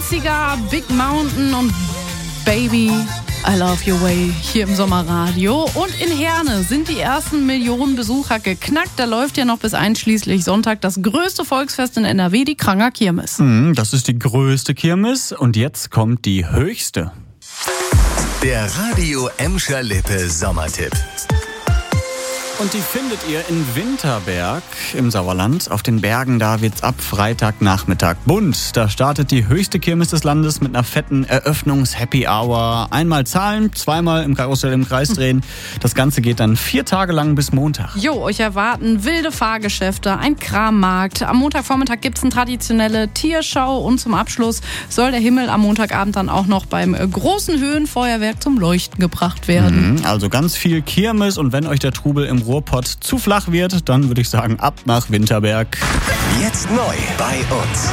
90er, Big Mountain und Baby, I Love Your Way hier im Sommerradio. Und in Herne sind die ersten Millionen Besucher geknackt. Da läuft ja noch bis einschließlich Sonntag das größte Volksfest in NRW, die Kranger Kirmes. Das ist die größte Kirmes und jetzt kommt die höchste. Der Radio Emscher Lippe Sommertipp. Und die findet ihr in Winterberg im Sauerland. Auf den Bergen, da wird's ab Freitagnachmittag bunt. Da startet die höchste Kirmes des Landes mit einer fetten Eröffnungs-Happy Hour. Einmal zahlen, zweimal im Karussell im Kreis drehen. Das Ganze geht dann 4 Tage lang bis Montag. Jo, euch erwarten wilde Fahrgeschäfte, ein Krammarkt. Am Montagvormittag gibt's eine traditionelle Tierschau und zum Abschluss soll der Himmel am Montagabend dann auch noch beim großen Höhenfeuerwerk zum Leuchten gebracht werden. Also ganz viel Kirmes und wenn euch der Trubel im Ruhrpott zu flach wird, dann würde ich sagen, ab nach Winterberg. Jetzt neu bei uns.